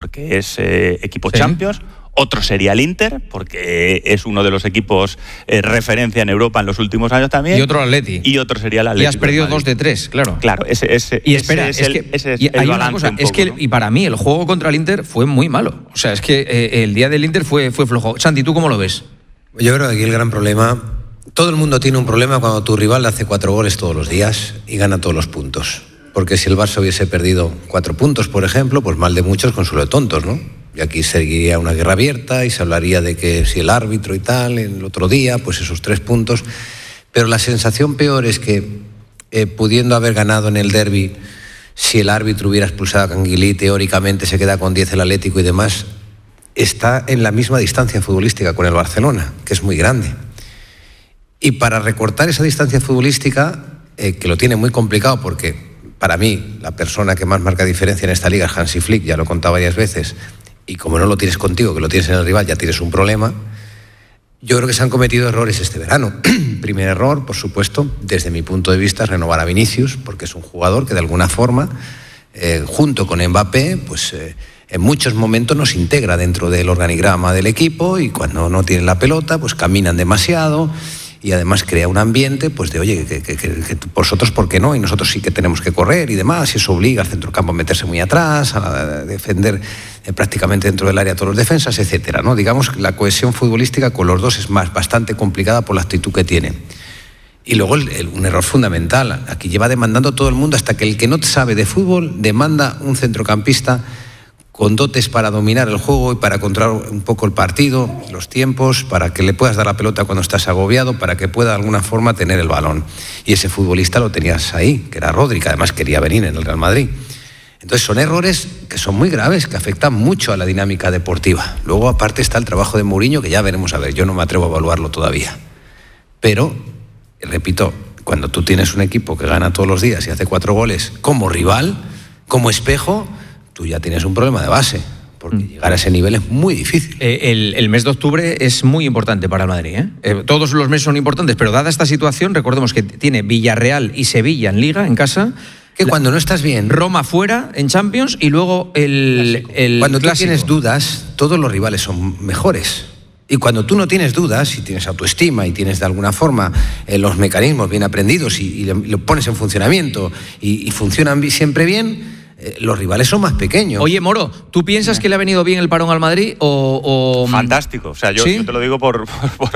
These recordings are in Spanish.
porque es equipo Champions. Otro sería el Inter, porque es uno de los equipos referencia en Europa en los últimos años también. Y otro el Atleti. Y otro sería el Atleti. Y has perdido 2 de 3, claro. Claro, ese y espera, ese es el hay balance una cosa, un poco, es que ¿no? y para mí el juego contra el Inter fue muy malo. O sea, es que el día del Inter fue flojo. Santi, ¿tú cómo lo ves? Yo creo que aquí el gran problema... Todo el mundo tiene un problema cuando tu rival hace 4 goles todos los días y gana todos los puntos. Porque si el Barça hubiese perdido 4 puntos, por ejemplo, pues mal de muchos, consuelo de tontos, ¿no? Y aquí seguiría una guerra abierta y se hablaría de que si el árbitro y tal, el otro día, pues esos 3 puntos. Pero la sensación peor es que, pudiendo haber ganado en el derbi, si el árbitro hubiera expulsado a Canguilí, teóricamente se queda con 10 el Atlético y demás, está en la misma distancia futbolística con el Barcelona, que es muy grande. Y para recortar esa distancia futbolística, que lo tiene muy complicado porque, para mí, la persona que más marca diferencia en esta liga es Hansi Flick, ya lo he contado varias veces, y como no lo tienes contigo, que lo tienes en el rival, ya tienes un problema. Yo creo que se han cometido errores este verano. Primer error, por supuesto, desde mi punto de vista, es renovar a Vinicius, porque es un jugador que de alguna forma, junto con Mbappé, pues en muchos momentos nos integra dentro del organigrama del equipo y cuando no tienen la pelota, pues caminan demasiado. Y además crea un ambiente pues de oye, que vosotros por qué no, y nosotros sí que tenemos que correr y demás, y eso obliga al centrocampo a meterse muy atrás, a defender prácticamente dentro del área a todos los defensas, etcétera, ¿no? Digamos que la cohesión futbolística con los dos es bastante complicada por la actitud que tiene. Y luego un error fundamental, aquí lleva demandando todo el mundo, hasta que el que no sabe de fútbol demanda un centrocampista con dotes para dominar el juego y para controlar un poco el partido, los tiempos, para que le puedas dar la pelota cuando estás agobiado, para que pueda de alguna forma tener el balón. Y ese futbolista lo tenías ahí, que era Rodri, que además quería venir en el Real Madrid. Entonces son errores que son muy graves, que afectan mucho a la dinámica deportiva. Luego aparte está el trabajo de Mourinho, que ya veremos a ver, yo no me atrevo a evaluarlo todavía. Pero, repito, cuando tú tienes un equipo que gana todos los días y hace 4 goles como rival, como espejo, tú ya tienes un problema de base, porque llegar a ese nivel es muy difícil. El mes de octubre es muy importante para el Madrid, ¿eh? Todos los meses son importantes, pero dada esta situación, recordemos que tiene Villarreal y Sevilla en Liga, en casa. Que cuando no estás bien... Roma fuera, en Champions, y luego el cuando clásico. Tú tienes dudas, todos los rivales son mejores. Y cuando tú no tienes dudas, y tienes autoestima y tienes de alguna forma los mecanismos bien aprendidos y lo pones en funcionamiento y funcionan siempre bien... los rivales son más pequeños. Oye, Moro, ¿tú piensas que le ha venido bien el parón al Madrid o...? Fantástico. O sea, yo, ¿sí? yo te lo digo por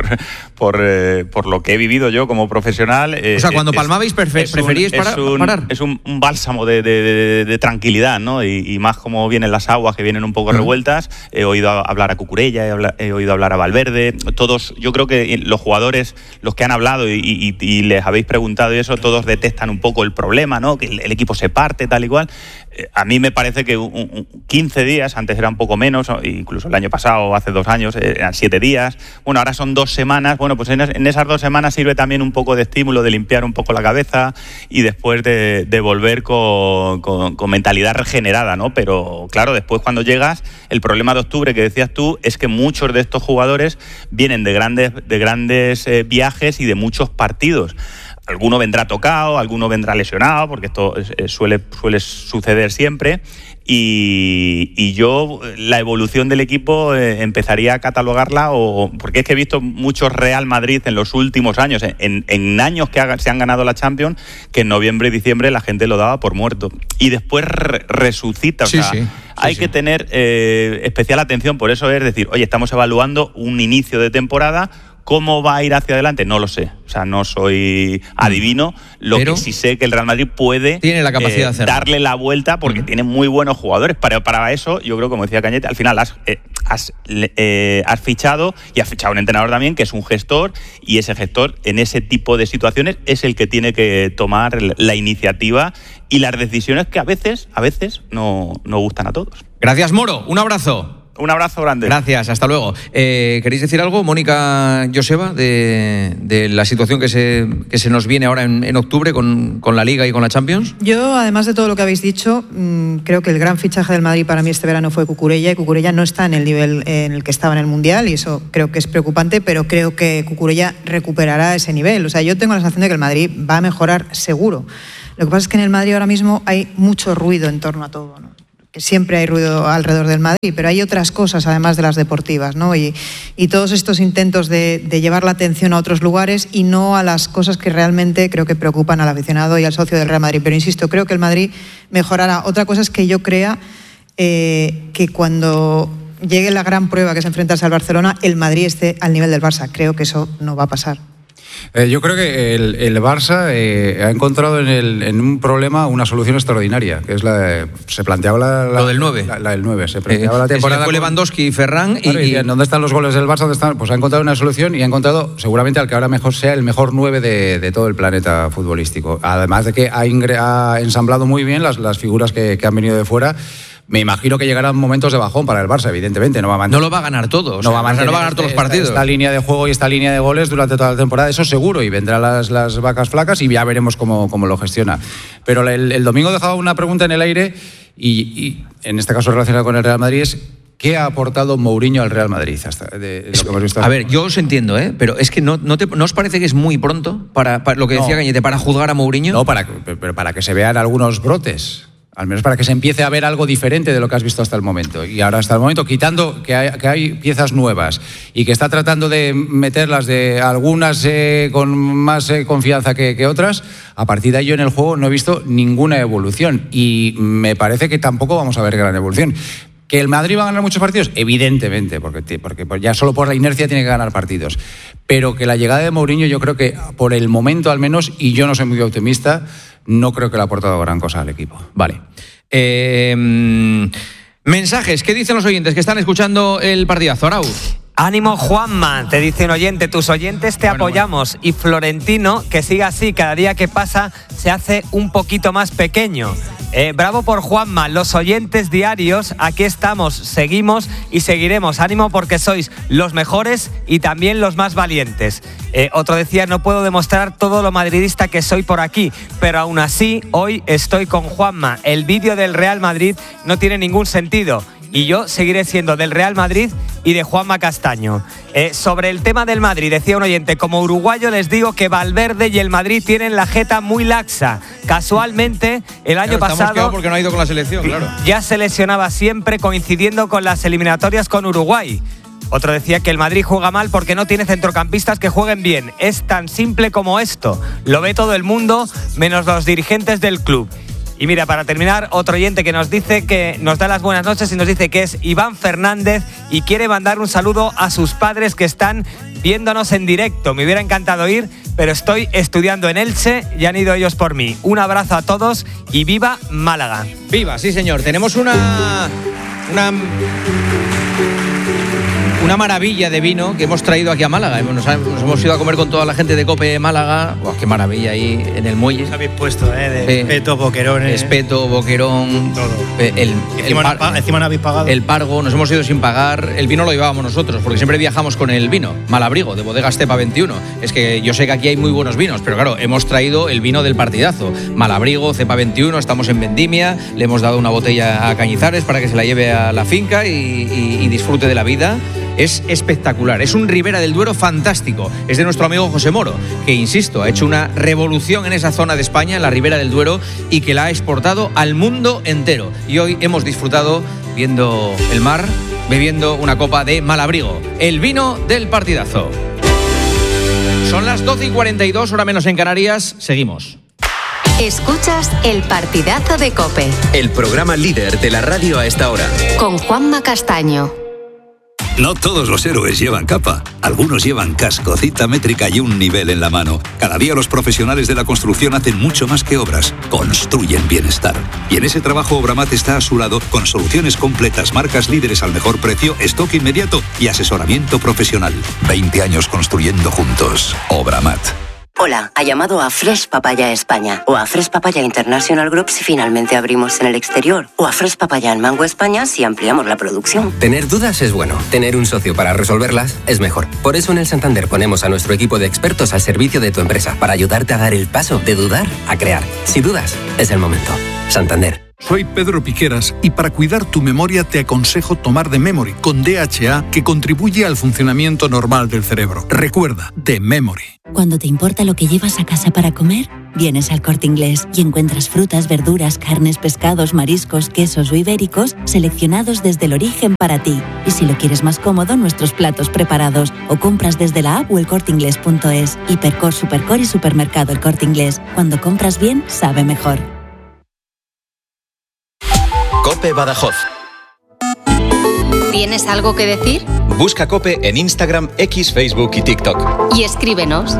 lo que he vivido yo como profesional. O sea, cuando palmabais preferíais parar. Es un bálsamo de tranquilidad, ¿no? Y más como vienen las aguas, que vienen un poco revueltas. He oído hablar a Cucurella, he oído hablar a Valverde. Todos, yo creo que los jugadores, los que han hablado y les habéis preguntado y eso, todos detestan un poco el problema, ¿no? Que el equipo se parte, tal y cual. A mí me parece que 15 días, antes era un poco menos, incluso el año pasado, hace 2 años, eran 7 días. Bueno, ahora son 2 semanas. Bueno, pues en esas 2 semanas sirve también un poco de estímulo, de limpiar un poco la cabeza y después de volver con mentalidad regenerada, ¿no? Pero claro, después cuando llegas, el problema de octubre que decías tú es que muchos de estos jugadores vienen de grandes viajes y de muchos partidos. Alguno vendrá tocado, alguno vendrá lesionado, porque esto suele suceder siempre. Y yo la evolución del equipo empezaría a catalogarla, porque es que he visto muchos Real Madrid en los últimos años, en años que se han ganado la Champions, que en noviembre y diciembre la gente lo daba por muerto. Y después resucita. Sí, o sea, sí. Hay que tener especial atención, por eso es decir, oye, estamos evaluando un inicio de temporada. ¿Cómo va a ir hacia adelante? No lo sé. O sea, no soy adivino. Pero que sí sé que el Real Madrid tiene la capacidad de hacerlo, darle la vuelta, porque tiene muy buenos jugadores. Para eso, yo creo, como decía Cañete, al final has fichado, y has fichado un entrenador también, que es un gestor, y ese gestor, en ese tipo de situaciones, es el que tiene que tomar la iniciativa y las decisiones que a veces no gustan a todos. Gracias, Moro. Un abrazo. Un abrazo grande. Gracias, hasta luego. ¿Queréis decir algo, Mónica Joseba, de la situación que se nos viene ahora en octubre con la Liga y con la Champions? Yo, además de todo lo que habéis dicho, creo que el gran fichaje del Madrid para mí este verano fue Cucurella, y Cucurella no está en el nivel en el que estaba en el Mundial, y eso creo que es preocupante, pero creo que Cucurella recuperará ese nivel. O sea, yo tengo la sensación de que el Madrid va a mejorar seguro. Lo que pasa es que en el Madrid ahora mismo hay mucho ruido en torno a todo, ¿no? que siempre hay ruido alrededor del Madrid, pero hay otras cosas además de las deportivas, ¿no? Y todos estos intentos de llevar la atención a otros lugares y no a las cosas que realmente creo que preocupan al aficionado y al socio del Real Madrid. Pero insisto, creo que el Madrid mejorará. Otra cosa es que yo crea que cuando llegue la gran prueba, que es enfrentarse al Barcelona, el Madrid esté al nivel del Barça. Creo que eso no va a pasar. Yo creo que el Barça ha encontrado en un problema una solución extraordinaria, que es se planteaba lo del 9. La del 9. Se planteaba la temporada con Lewandowski y Ferran. Claro, y ¿dónde están los goles del Barça? ¿Dónde están? Pues ha encontrado una solución y ha encontrado seguramente al que ahora mejor sea el mejor 9 de todo el planeta futbolístico. Además de que ha ensamblado muy bien las figuras que han venido de fuera. Me imagino que llegarán momentos de bajón para el Barça, evidentemente. No lo va a ganar todo. No va a ganar todos los partidos. Esta línea de juego y esta línea de goles durante toda la temporada, eso seguro. Y vendrán las vacas flacas y ya veremos cómo lo gestiona. Pero el domingo dejaba una pregunta en el aire y en este caso relacionada con el Real Madrid es ¿qué ha aportado Mourinho al Real Madrid hasta lo que hemos visto? A ver, yo os entiendo, pero es que ¿no os parece que es muy pronto para lo que decía Cañete, para juzgar a Mourinho? No, pero para que se vean algunos brotes. Al menos para que se empiece a ver algo diferente de lo que has visto hasta el momento. Y ahora hasta el momento, quitando que hay piezas nuevas y que está tratando de meterlas de algunas con más confianza que otras, a partir de ahí yo en el juego no he visto ninguna evolución. Y me parece que tampoco vamos a ver gran evolución. ¿Que el Madrid va a ganar muchos partidos? Evidentemente, porque ya solo por la inercia tiene que ganar partidos. Pero que la llegada de Mourinho yo creo que por el momento al menos, y yo no soy muy optimista, no creo que le ha aportado gran cosa al equipo. Vale. Mensajes, ¿qué dicen los oyentes que están escuchando el partidazo? Arau. Ánimo, Juanma, te dice un oyente, tus oyentes te apoyamos. Bueno. Y Florentino, que siga así, cada día que pasa se hace un poquito más pequeño. Bravo por Juanma, los oyentes diarios, aquí estamos, seguimos y seguiremos. Ánimo porque sois los mejores y también los más valientes. Otro decía, no puedo demostrar todo lo madridista que soy por aquí, pero aún así hoy estoy con Juanma. El vídeo del Real Madrid no tiene ningún sentido. Y yo seguiré siendo del Real Madrid y de Juanma Castaño. Sobre el tema del Madrid, decía un oyente, como uruguayo les digo que Valverde y el Madrid tienen la jeta muy laxa. Casualmente, el año pasado porque no ha ido con la selección, claro. Ya se lesionaba siempre coincidiendo con las eliminatorias con Uruguay. Otro decía que el Madrid juega mal porque no tiene centrocampistas que jueguen bien. Es tan simple como esto. Lo ve todo el mundo, menos los dirigentes del club. Y mira, para terminar, otro oyente que nos dice que nos da las buenas noches y nos dice que es Iván Fernández y quiere mandar un saludo a sus padres que están viéndonos en directo. Me hubiera encantado ir, pero estoy estudiando en Elche y han ido ellos por mí. Un abrazo a todos y viva Málaga. Viva, sí señor. Tenemos una maravilla de vino que hemos traído aquí a Málaga. Nos hemos ido a comer con toda la gente de COPE Málaga. ¡Wow, qué maravilla ahí en el muelle! Os habéis puesto, de espeto, boquerón. Espeto, boquerón. Todo. Encima no habéis pagado. El pargo, nos hemos ido sin pagar. El vino lo llevábamos nosotros, porque siempre viajamos con el vino. Malabrigo, de Bodegas Cepa 21. Es que yo sé que aquí hay muy buenos vinos, pero claro, hemos traído el vino del partidazo. Malabrigo, Cepa 21, estamos en Vendimia. Le hemos dado una botella a Cañizares para que se la lleve a la finca y disfrute de la vida. Es espectacular, es un Ribera del Duero fantástico. Es de nuestro amigo José Moro, que, insisto, ha hecho una revolución en esa zona de España, en la Ribera del Duero, y que la ha exportado al mundo entero. Y hoy hemos disfrutado viendo el mar, bebiendo una copa de Malabrigo, el vino del partidazo. Son las 12:42, hora menos en Canarias. Seguimos. Escuchas El Partidazo de COPE, el programa líder de la radio a esta hora, con Juanma Castaño. No todos los héroes llevan capa. Algunos llevan cascocita métrica y un nivel en la mano. Cada día los profesionales de la construcción hacen mucho más que obras. Construyen bienestar. Y en ese trabajo Obramat está a su lado con soluciones completas, marcas líderes al mejor precio, stock inmediato y asesoramiento profesional. 20 años construyendo juntos. Obramat. Hola, ha llamado a Fresh Papaya España o a Fresh Papaya International Group si finalmente abrimos en el exterior o a Fresh Papaya en Mango España si ampliamos la producción. Tener dudas es bueno, tener un socio para resolverlas es mejor. Por eso en el Santander ponemos a nuestro equipo de expertos al servicio de tu empresa para ayudarte a dar el paso de dudar a crear. Si dudas, es el momento. Santander. Soy Pedro Piqueras y para cuidar tu memoria te aconsejo tomar The Memory con DHA, que contribuye al funcionamiento normal del cerebro. Recuerda, The Memory. Cuando te importa lo que llevas a casa para comer, vienes al Corte Inglés y encuentras frutas, verduras, carnes, pescados, mariscos, quesos o ibéricos seleccionados desde el origen para ti. Y si lo quieres más cómodo, nuestros platos preparados, o compras desde la app o elcorteinglés.es. Hipercor, Supercor y Supermercado El Corte Inglés. Cuando compras bien, sabe mejor. COPE Badajoz. ¿Tienes algo que decir? Busca COPE en Instagram, X, Facebook y TikTok. Y escríbenos.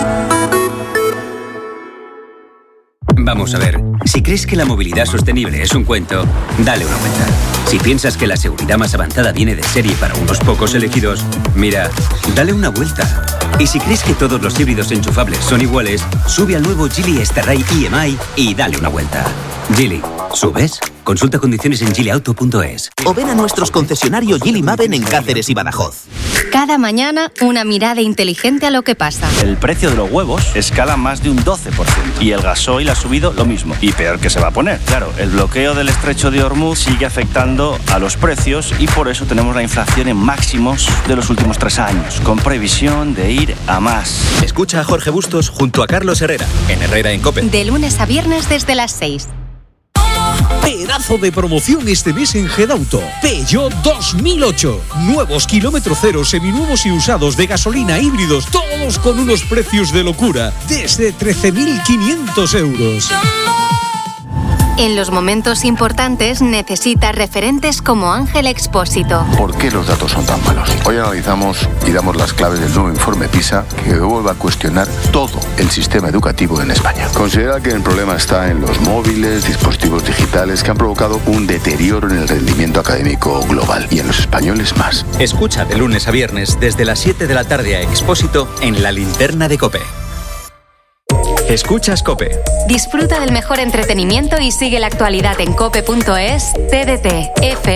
Vamos a ver, si crees que la movilidad sostenible es un cuento, dale una vuelta. Si piensas que la seguridad más avanzada viene de serie para unos pocos elegidos, mira, dale una vuelta. Y si crees que todos los híbridos enchufables son iguales, sube al nuevo Geely Starray EMI y dale una vuelta. Geely, ¿subes? Consulta condiciones en geelyauto.es. O ven a nuestros concesionarios Geely Maven en Cáceres y Badajoz. Cada mañana, una mirada inteligente a lo que pasa. El precio de los huevos escala más de un 12%. Y el gasoil ha subido lo mismo. Y peor que se va a poner. Claro, el bloqueo del estrecho de Hormuz sigue afectando a los precios y por eso tenemos la inflación en máximos de los últimos 3 años, con previsión de ir a más. Escucha a Jorge Bustos junto a Carlos Herrera, en Herrera en COPE. De lunes a viernes desde las 6. Pedazo de promoción este mes en Gedauto. Peugeot 2008. Nuevos kilómetro cero, seminuevos y usados de gasolina, híbridos, todos con unos precios de locura. Desde 13.500 euros. En los momentos importantes necesitas referentes como Ángel Expósito. ¿Por qué los datos son tan malos? Hoy analizamos y damos las claves del nuevo informe PISA que vuelve a cuestionar todo el sistema educativo en España. Considera que el problema está en los móviles, dispositivos digitales que han provocado un deterioro en el rendimiento académico global y en los españoles más. Escucha de lunes a viernes desde las 7 de la tarde a Expósito en La Linterna de COPE. Escuchas COPE. Disfruta del mejor entretenimiento y sigue la actualidad en cope.es, TDT, F.